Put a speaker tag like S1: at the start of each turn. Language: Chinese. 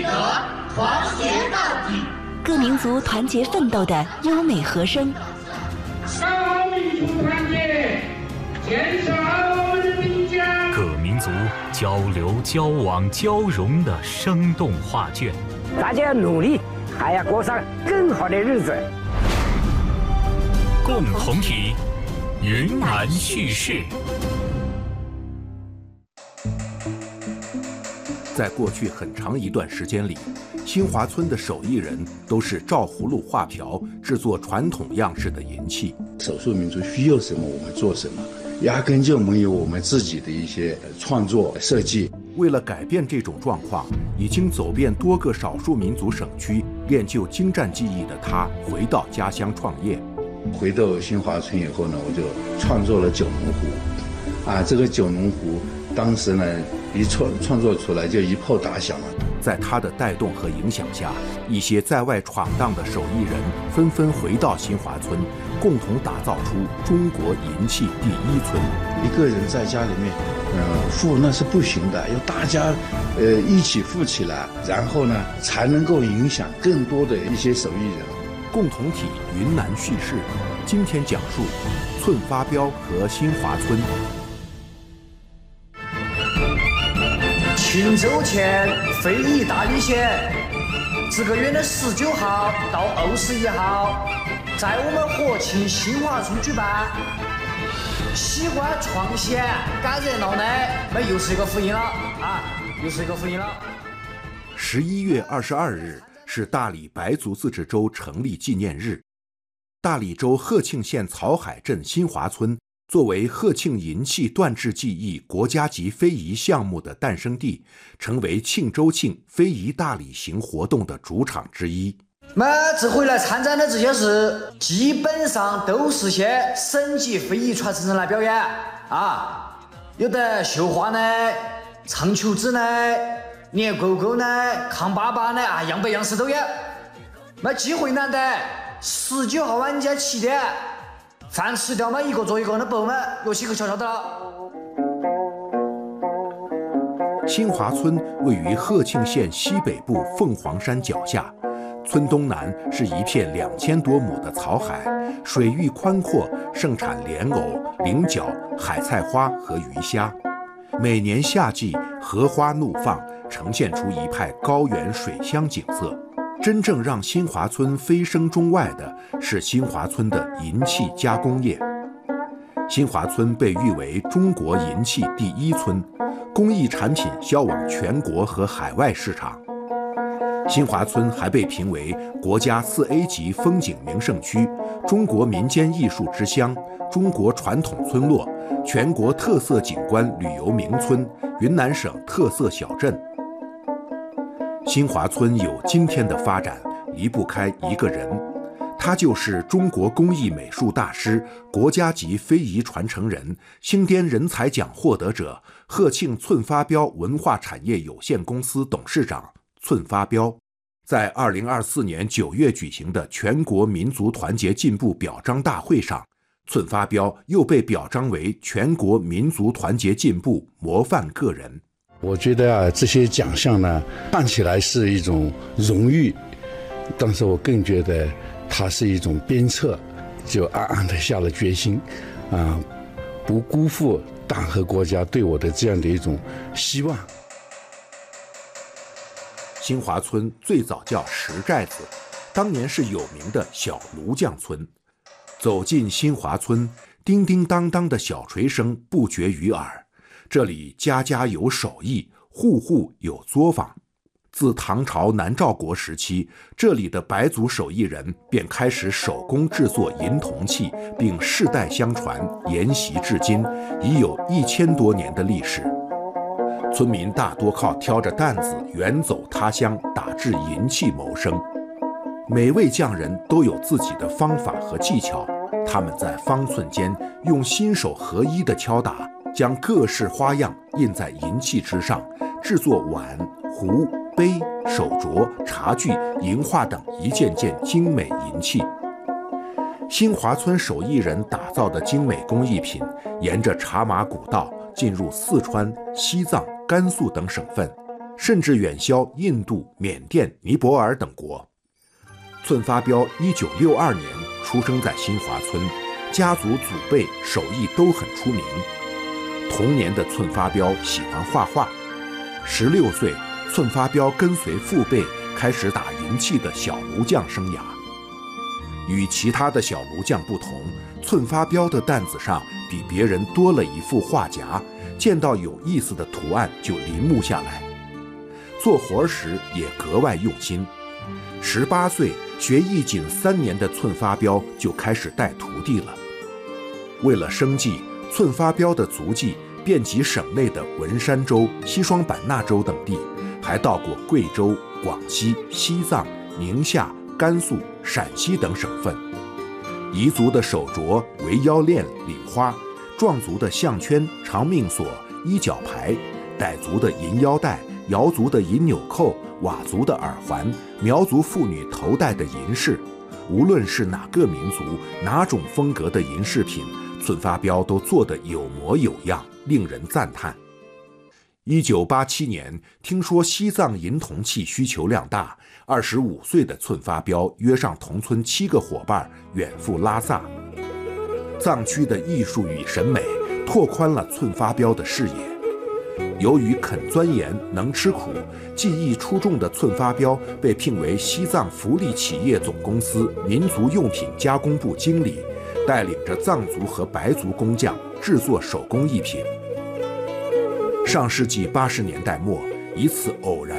S1: 德，团结到底。
S2: 各民族团结奋斗的优美和声。
S3: 大民族团结，建设我们的民家。
S4: 各民族交流、交往、交融的生动画卷。
S5: 大家努力，还要过上更好的日子。
S4: 共同体，云南叙事。
S6: 在过去很长一段时间里，新华村的手艺人都是照葫芦画瓢，制作传统样式的银器。
S7: 少数民族需要什么，我们做什么，压根就没有我们自己的一些创作设计。
S6: 为了改变这种状况，已经走遍多个少数民族省区，练就精湛技艺的他，回到家乡创业。
S7: 回到新华村以后呢，我就创作了九龙壶。这个九龙壶当时呢，一创作出来就一炮打响了。
S6: 在他的带动和影响下，一些在外闯荡的手艺人纷纷回到新华村，共同打造出中国银器第一村。
S7: 一个人在家里面，富那是不行的，要大家一起富起来，然后呢，才能够影响更多的一些手艺人。
S6: 共同体云南叙事，今天讲述寸发标和新华村。
S8: 庆州前非遗大旅线，这个月的19号到21号，在我们和庆新华村举办。喜欢创新、赶热闹的，那又是一个福音了又是一个福音了。
S6: 11月22日是大理白族自治州成立纪念日。大理州鹤庆县草海镇新华村作为鹤庆银器锻制技艺国家级非遗项目的诞生地，成为庆州庆非遗大理行活动的主场之一。
S8: 这回来参展的这些事，基本上都是些省级非遗传承人来表演有的绣花呢，唱球子呢，捏勾勾呢，扛粑粑呢，样样式都有。机会难得，19号晚间7点，饭吃掉一个做一个的饱有些个悄悄的了。
S6: 新华村位于鹤庆县西北部凤凰山脚下，村东南是一片2000多亩的草海，水域宽阔，盛产莲藕、菱角、海菜花和鱼虾。每年夏季荷花怒放，呈现出一派高原水乡景色。真正让新华村飞升中外的是新华村的银器加工业。新华村被誉为中国银器第一村，工艺产品销往全国和海外市场。新华村还被评为国家4A 级风景名胜区、中国民间艺术之乡、中国传统村落、全国特色景观旅游名村、云南省特色小镇。新华村有今天的发展，离不开一个人，他就是中国工艺美术大师、国家级非遗传承人、星滇人才奖获得者、鹤庆寸发标文化产业有限公司董事长寸发标。在2024年9月举行的全国民族团结进步表彰大会上，寸发标又被表彰为全国民族团结进步模范个人。
S7: 我觉得这些奖项呢，看起来是一种荣誉，但是我更觉得它是一种鞭策，就暗暗地下了决心，不辜负党和国家对我的这样的一种希望。
S6: 新华村最早叫石寨子，当年是有名的小炉匠村。走进新华村，叮叮当当的小锤声不绝于耳。这里家家有手艺，户户有作坊。自唐朝南诏国时期，这里的白族手艺人便开始手工制作银铜器，并世代相传，沿袭至今，已有1000多年的历史。村民大多靠挑着担子远走他乡，打制银器谋生。每位匠人都有自己的方法和技巧，他们在方寸间用心手合一的敲打，将各式花样印在银器之上，制作碗、壶、杯、手镯、茶具、银画等一件件精美银器。新华村手艺人打造的精美工艺品，沿着茶马古道进入四川、西藏、甘肃等省份， 甚至远销印度、缅甸、尼泊尔等国。寸发彪1962年出生在新华村，家族祖辈手艺都很出名。童年的寸发彪喜欢画画，16岁，寸发彪跟随父辈开始打银器的小炉匠生涯。与其他的小炉匠不同，寸发彪的担子上比别人多了一副画夹，见到有意思的图案就临摹下来。做活时也格外用心。18岁，学艺仅3年的寸发彪就开始带徒弟了。为了生计，寸发彪的足迹遍及省内的文山州、西双版纳州等地，还到过贵州、广西、西藏、宁夏、甘肃、陕西等省份。彝族的手镯、围腰链、领花，壮族的项圈、长命锁、衣角牌，傣族的银腰带，瑶族的银纽扣，佤族的耳环，苗族妇女头戴的银饰，无论是哪个民族、哪种风格的银饰品，寸发彪都做得有模有样，令人赞叹。1987年，听说西藏银铜器需求量大，25岁的寸发彪约上同村7个伙伴远赴拉萨。藏区的艺术与审美拓宽了寸发彪的视野。由于肯钻研、能吃苦，技艺出众的寸发彪被聘为西藏福利企业总公司民族用品加工部经理，带领着藏族和白族工匠制作手工艺品。上世纪80年代末，一次偶然